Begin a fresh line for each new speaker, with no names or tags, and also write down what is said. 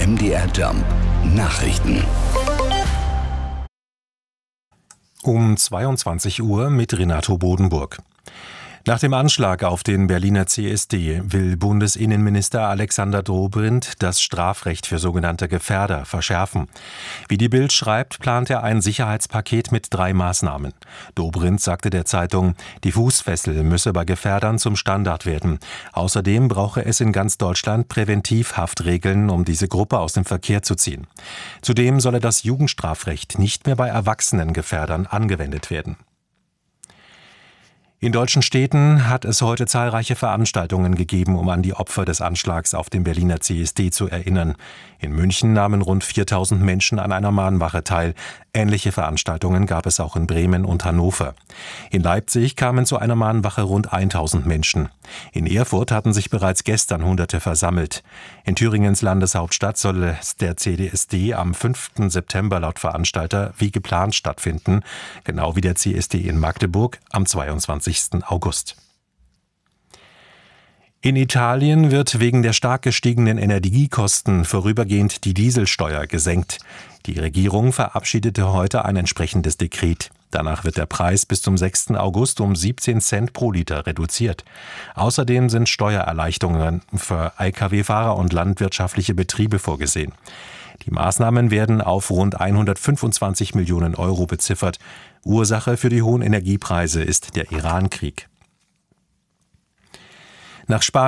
MDR Jump Nachrichten.
Um 22 Uhr mit Renato Bodenburg. Nach dem Anschlag auf den Berliner CSD will Bundesinnenminister Alexander Dobrindt das Strafrecht für sogenannte Gefährder verschärfen. Wie die Bild schreibt, plant er ein Sicherheitspaket mit 3 Maßnahmen. Dobrindt sagte der Zeitung, die Fußfessel müsse bei Gefährdern zum Standard werden. Außerdem brauche es in ganz Deutschland Präventivhaftregeln, um diese Gruppe aus dem Verkehr zu ziehen. Zudem solle das Jugendstrafrecht nicht mehr bei erwachsenen Gefährdern angewendet werden. In deutschen Städten hat es heute zahlreiche Veranstaltungen gegeben, um an die Opfer des Anschlags auf dem Berliner CSD zu erinnern. In München nahmen rund 4000 Menschen an einer Mahnwache teil. Ähnliche Veranstaltungen gab es auch in Bremen und Hannover. In Leipzig kamen zu einer Mahnwache rund 1000 Menschen. In Erfurt hatten sich bereits gestern Hunderte versammelt. In Thüringens Landeshauptstadt soll der CSD am 5. September laut Veranstalter wie geplant stattfinden, genau wie der CSD in Magdeburg am 22. August. In Italien wird wegen der stark gestiegenen Energiekosten vorübergehend die Dieselsteuer gesenkt. Die Regierung verabschiedete heute ein entsprechendes Dekret. Danach wird der Preis bis zum 6. August um 17 Cent pro Liter reduziert. Außerdem sind Steuererleichterungen für Lkw-Fahrer und landwirtschaftliche Betriebe vorgesehen. Die Maßnahmen werden auf rund 125 Millionen Euro beziffert. Ursache für die hohen Energiepreise ist der Iran-Krieg. Nach Spanien